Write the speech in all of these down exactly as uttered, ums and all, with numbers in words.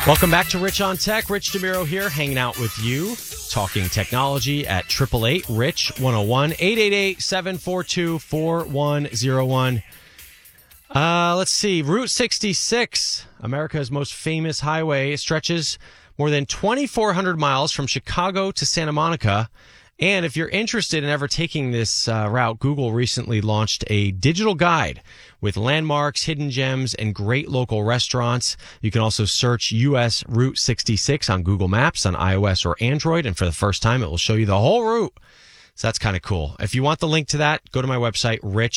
Welcome back to Rich on Tech. Rich DeMiro here, hanging out with you, talking technology at eight eight eight, RICH one oh one, eight eight eight, seven four two, four one oh one. Uh, let's see. Route sixty-six, America's most famous highway, stretches more than twenty-four hundred miles from Chicago to Santa Monica. And if you're interested in ever taking this uh, route, Google recently launched a digital guide with landmarks, hidden gems, and great local restaurants. You can also search U S Route sixty-six on Google Maps on iOS or Android, and for the first time, it will show you the whole route. So that's kind of cool. If you want the link to that, go to my website,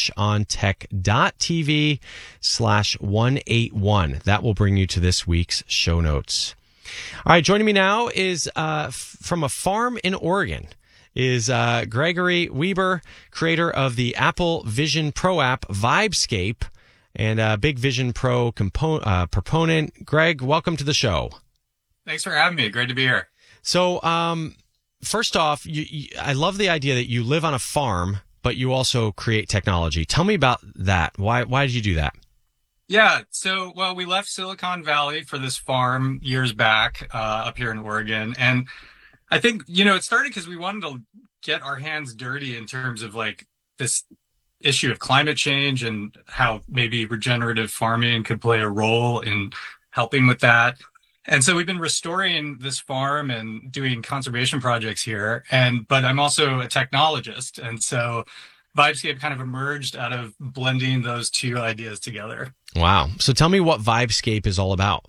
richontech.tv slash 181. That will bring you to this week's show notes. All right, joining me now is uh, f- from a farm in Oregon. is uh, Gregory Weber, creator of the Apple Vision Pro app, Vibescape, and a big Vision Pro compo- uh, proponent. Greg, welcome to the show. Thanks for having me. Great to be here. So, um, first off, you, you, I love the idea that you live on a farm, but you also create technology. Tell me about that. Why, why did you do that? Yeah. So, well, we left Silicon Valley for this farm years back uh, up here in Oregon. And I think, you know, it started because we wanted to get our hands dirty in terms of like this issue of climate change and how maybe regenerative farming could play a role in helping with that. And so we've been restoring this farm and doing conservation projects here. And, but I'm also a technologist. And so Vibescape kind of emerged out of blending those two ideas together. Wow. So tell me what Vibescape is all about.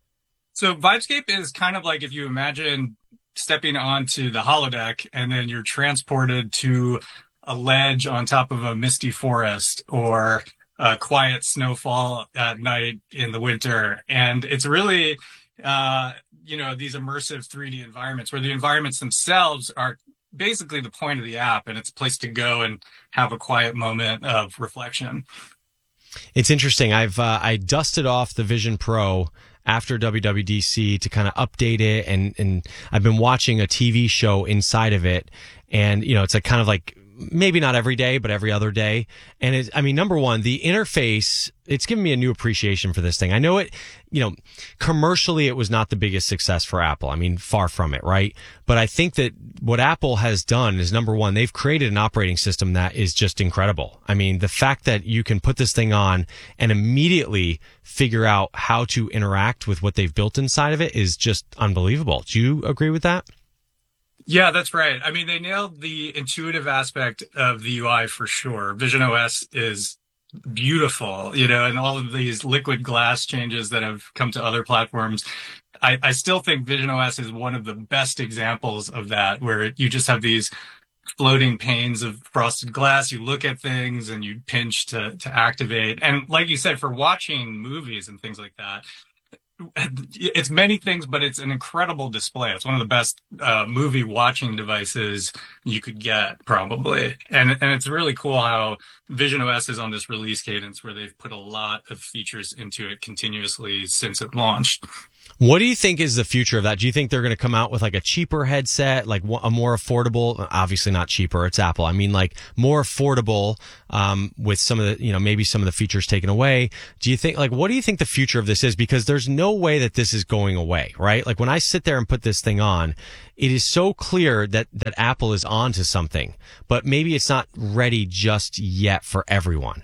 So Vibescape is kind of like if you imagine stepping onto the holodeck and then you're transported to a ledge on top of a misty forest or a quiet snowfall at night in the winter. And it's really, uh, you know, these immersive three D environments where the environments themselves are basically the point of the app, and it's a place to go and have a quiet moment of reflection. It's interesting. I've uh, I dusted off the Vision Pro after W W D C to kind of update it, and and I've been watching a T V show inside of it, and you know it's like kind of like maybe not every day, but every other day. And it, I mean, number one, the interface, it's given me a new appreciation for this thing. I know it, you know, commercially, it was not the biggest success for Apple. I mean, far from it, right? But I think that what Apple has done is, number one, they've created an operating system that is just incredible. I mean, the fact that you can put this thing on and immediately figure out how to interact with what they've built inside of it is just unbelievable. Do you agree with that? Yeah, that's right. I mean, they nailed the intuitive aspect of the U I for sure. Vision O S is beautiful, you know, and all of these liquid glass changes that have come to other platforms. I, I still think Vision O S is one of the best examples of that, where you just have these floating panes of frosted glass. You look at things and you pinch to, to activate. And like you said, for watching movies and things like that, it's many things, but it's an incredible display. It's one of the best uh, movie watching devices you could get, probably. And and it's really cool how Vision O S is on this release cadence where they've put a lot of features into it continuously since it launched. What do you think is the future of that? Do you think they're going to come out with like a cheaper headset, like a more affordable, obviously not cheaper, it's Apple. I mean like more affordable, um, with some of the, you know, maybe some of the features taken away. Do you think, like, what do you think the future of this is? Because there's no way that this is going away, right? Like when I sit there and put this thing on, it is so clear that, that Apple is onto something, but maybe it's not ready just yet for everyone.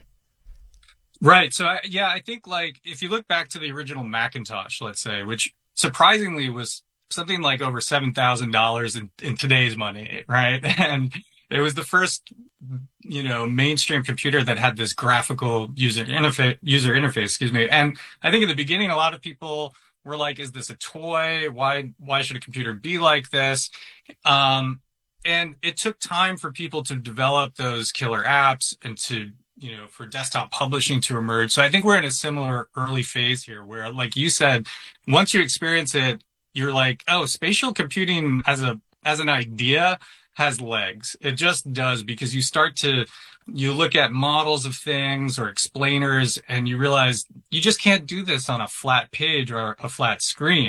Right. So, I, yeah, I think like if you look back to the original Macintosh, let's say, which surprisingly was something like over seven thousand dollars in, in today's money, right? And it was the first, you know, mainstream computer that had this graphical user interface, user interface, excuse me. And I think in the beginning, a lot of people were like, is this a toy? Why, why should a computer be like this? Um, and it took time for people to develop those killer apps and to, you know, for desktop publishing to emerge. So I think we're in a similar early phase here where, like you said, once you experience it, you're like, oh, spatial computing as a, as an idea has legs. It just does, because you start to, you look at models of things or explainers and you realize you just can't do this on a flat page or a flat screen.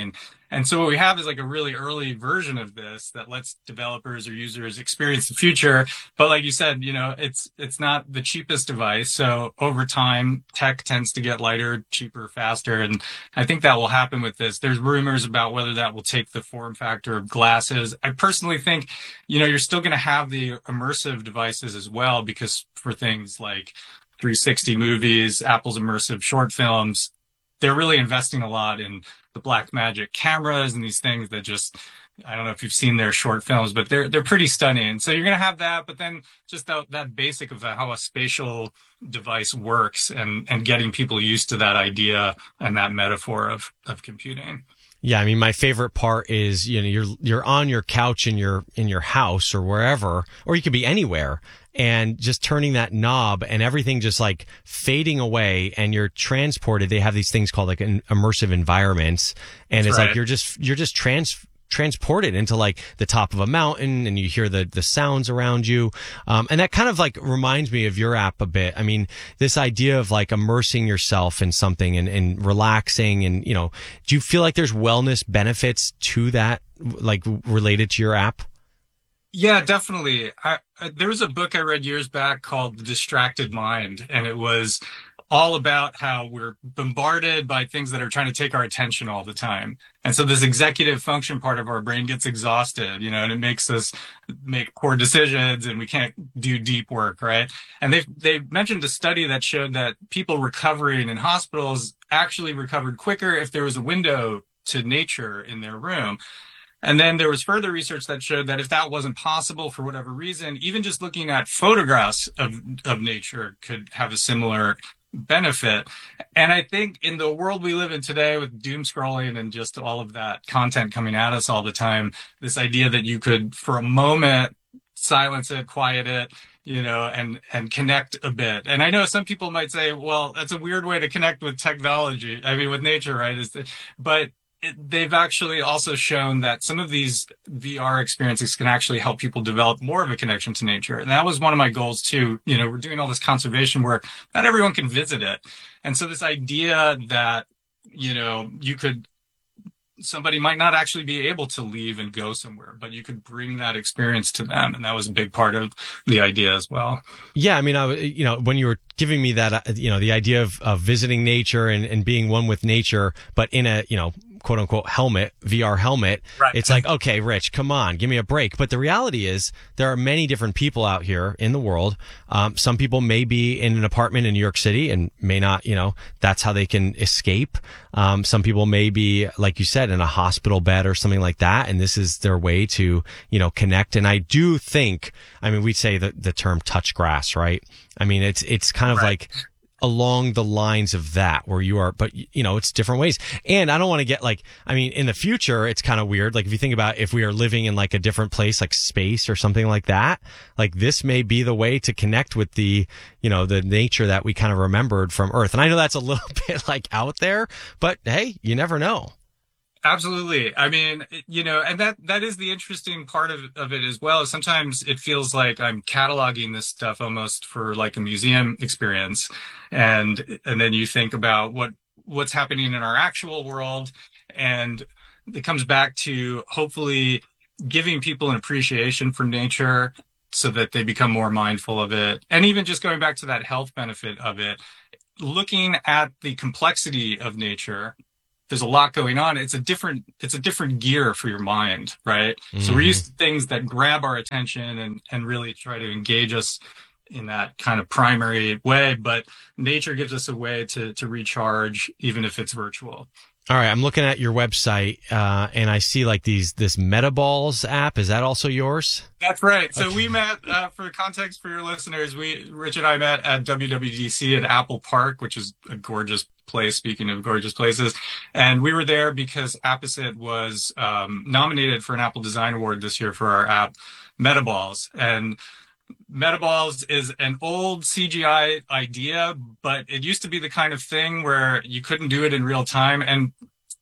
And so what we have is like a really early version of this that lets developers or users experience the future. But like you said, you know, it's it's not the cheapest device. So over time, tech tends to get lighter, cheaper, faster. And I think that will happen with this. There's rumors about whether that will take the form factor of glasses. I personally think, you know, you're still going to have the immersive devices as well, because for things like three sixty movies, Apple's immersive short films, they're really investing a lot in the Blackmagic cameras and these things that just, I don't know if you've seen their short films, but they're they're pretty stunning. So you're going to have that, but then just that, that basic of how a spatial device works, and, and getting people used to that idea and that metaphor of, of computing. Yeah, I mean, my favorite part is, you know, you're you're on your couch in your in your house or wherever, or you could be anywhere, and just turning that knob and everything just like fading away, and you're transported. They have these things called like an immersive environments, and That's it's right. like you're just you're just trans transported into like the top of a mountain, and you hear the the sounds around you, um, and that kind of like reminds me of your app a bit. I mean, this idea of like immersing yourself in something and, and relaxing, and you know, do you feel like there's wellness benefits to that, like related to your app? Yeah, definitely. I, I, there was a book I read years back called The Distracted Mind, and it was all about how we're bombarded by things that are trying to take our attention all the time. And so this executive function part of our brain gets exhausted, you know, and it makes us make poor decisions, and we can't do deep work, right? And they've, they've mentioned a study that showed that people recovering in hospitals actually recovered quicker if there was a window to nature in their room. And then there was further research that showed that if that wasn't possible for whatever reason, even just looking at photographs of, of nature could have a similar benefit. And I think in the world we live in today, with doom scrolling and just all of that content coming at us all the time, this idea that you could, for a moment, silence it, quiet it, you know, and, and connect a bit. And I know some people might say, well, that's a weird way to connect with technology. I mean, with nature, right? Is that, but It, they've actually also shown that some of these V R experiences can actually help people develop more of a connection to nature. And that was one of my goals too. You know, we're doing all this conservation work. Not everyone can visit it. And so this idea that, you know, you could, somebody might not actually be able to leave and go somewhere, but you could bring that experience to them. And that was a big part of the idea as well. Yeah, I mean, I, you know, when you were giving me that, uh, you know, the idea of, of visiting nature and, and being one with nature, but in a, you know, quote unquote helmet, V R helmet. Right. It's like, okay, Rich, come on, give me a break. But the reality is there are many different people out here in the world. Um, some people may be in an apartment in New York City and may not, you know, that's how they can escape. Um, some people may be, like you said, in a hospital bed or something like that. And this is their way to, you know, connect. And I do think, I mean, we say the, the term touch grass, right? I mean, it's, it's kind of Right. like, along the lines of that, where you are, but you know, it's different ways. And I don't want to get like, I mean, in the future, it's kind of weird. Like if you think about if we are living in like a different place, like space or something like that, like this may be the way to connect with the, you know, the nature that we kind of remembered from Earth. And I know that's a little bit like out there, but hey, you never know. Absolutely. I mean, you know, and that, that is the interesting part of, of it as well. Sometimes it feels like I'm cataloging this stuff almost for like a museum experience. And, and then you think about what, what's happening in our actual world. And it comes back to hopefully giving people an appreciation for nature so that they become more mindful of it. And even just going back to that health benefit of it, looking at the complexity of nature. There's a lot going on. It's a different, it's a different gear for your mind, right? Mm-hmm. So we're used to things that grab our attention and, and really try to engage us in that kind of primary way. But nature gives us a way to, to recharge, even if it's virtual. All right. I'm looking at your website, uh, and I see like these, this MetaBalls app. Is that also yours? That's right. So okay. we met, uh, for context for your listeners, we, Rich and I met at W W D C at Apple Park, which is a gorgeous place, speaking of gorgeous places. And we were there because Apposite was, um, nominated for an Apple Design Award this year for our app, MetaBalls. And MetaBalls is an old C G I idea, but it used to be the kind of thing where you couldn't do it in real time. And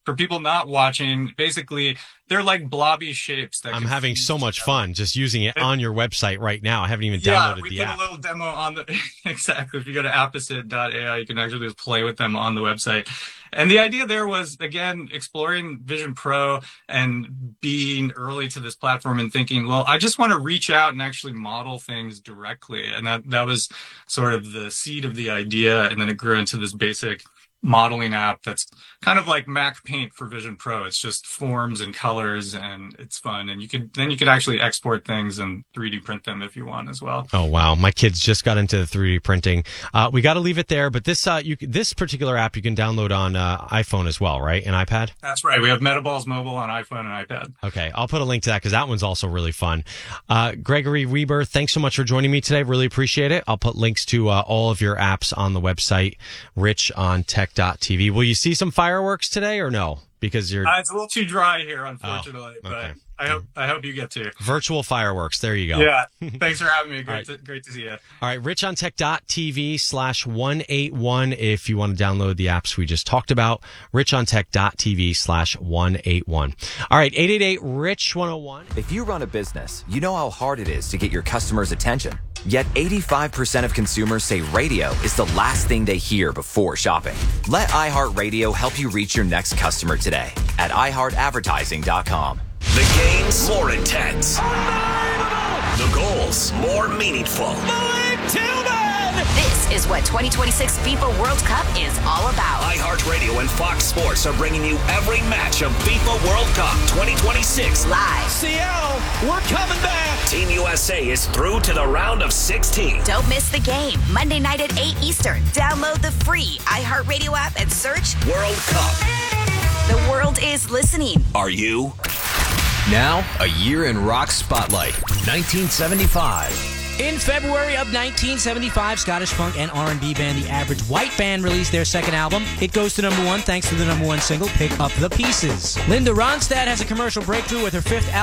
for people not watching, basically they're like blobby shapes. That I'm can having fuse so much together. fun just using it on your website right now. I haven't even Yeah, downloaded we the put app. a little demo on the exactly. If you go to apposite dot A I, you can actually just play with them on the website. And the idea there was, again, exploring Vision Pro and being early to this platform and thinking, well, I just want to reach out and actually model things directly. And that, that was sort of the seed of the idea. And then it grew into this basic modeling app that's kind of like Mac Paint for Vision Pro. It's just forms and colors, and it's fun. And you could then you could actually export things and three D print them if you want as well. Oh wow, my kids just got into three D printing. Uh, we got to leave it there, but this uh, you this particular app you can download on uh, iPhone as well, right? And iPad. That's right. We have MetaBalls Mobile on iPhone and iPad. Okay, I'll put a link to that because that one's also really fun. Uh, Gregory Weber, thanks so much for joining me today. Really appreciate it. I'll put links to uh, all of your apps on the website, rich on tech dot t v. Will you see some fireworks today or no? Because you're uh, it's a little too dry here, unfortunately, oh, okay. but I hope I hope you get to. Virtual fireworks. There you go. Yeah. Thanks for having me. Great, right. to, great to see you. All right. rich on tech dot t v slash one eighty-one if you want to download the apps we just talked about. rich on tech dot t v slash one eighty-one. All right. eight eight eight rich one oh one. If you run a business, you know how hard it is to get your customers' attention. Yet eighty-five percent of consumers say radio is the last thing they hear before shopping. Let iHeartRadio help you reach your next customer today at i heart advertising dot com. The game's more intense. The goals more meaningful. This is what twenty twenty-six FIFA World Cup is all about. iHeartRadio and Fox Sports are bringing you every match of FIFA World Cup twenty twenty-six. Live. Seattle, we're coming back. Team U S A is through to the round of sixteen. Don't miss the game. Monday night at eight Eastern. Download the free iHeartRadio app and search World Cup. The world is listening. Are you? Now, a year in rock spotlight. nineteen seventy-five. In February of nineteen seventy-five, Scottish funk and R and B band The Average White Band released their second album. It goes to number one thanks to the number one single, Pick Up the Pieces. Linda Ronstadt has a commercial breakthrough with her fifth album.